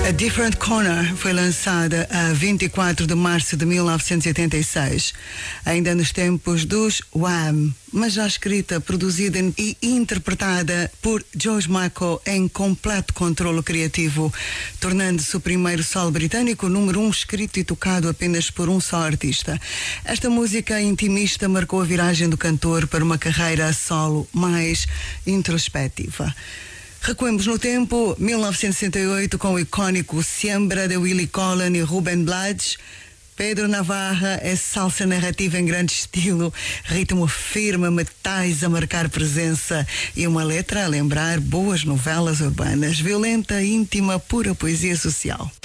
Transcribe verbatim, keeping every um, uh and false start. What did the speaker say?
A Different Corner foi lançada a vinte e quatro de março de mil novecentos e oitenta e seis, ainda nos tempos dos Wham, mas já escrita, produzida e interpretada por George Michael em completo controlo criativo, tornando-se o primeiro solo britânico número um escrito e tocado apenas por um só artista. Esta música intimista marcou a viragem do cantor para uma carreira solo mais introspectiva. Recuemos no tempo, mil novecentos e sessenta e oito, com o icónico Siembra de Willie Collen e Ruben Blades. Pedro Navarra é salsa narrativa em grande estilo, ritmo firme, metais a marcar presença e uma letra a lembrar boas novelas urbanas, violenta, íntima, pura poesia social.